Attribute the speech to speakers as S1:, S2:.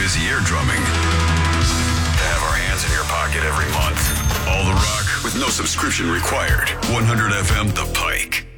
S1: busy eardrumming to have our hands in your pocket every month. All the rock with no subscription required. 100 FM The Pike.